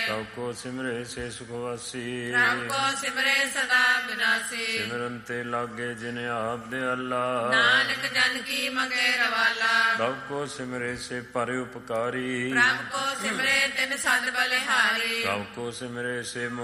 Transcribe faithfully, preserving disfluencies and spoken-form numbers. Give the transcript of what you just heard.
ਸਭ ਕੋ ਸਿਮਰੇ ਸੇ ਸੁਖ ਵਾਸੀ। ਪ੍ਰਭ ਕੋ ਸਿਮਰੇ ਸਦਾ ਬਿਨਾਸੀ। ਸਿਮਰਨ ਤੇ ਲਾਗੇ ਜਿਨ ਆਪ ਦੇ ਅੱਲਾ। ਨਾਨਕ ਜਨ ਕੀ ਮੰਗੇ ਰਵਾਲਾ। ਪ੍ਰਭ ਕੋ ਸਿਮਰੇ ਸੇ ਪਰ ਉਪਕਾਰੀ। ਪ੍ਰਭ ਕੋ ਸਿਮਰੇ ਤਿਨ ਸਦ ਬਲਿਹਾਰੀ। ਪ੍ਰਭ ਕੋ ਸਿਮਰੇ ਸੇ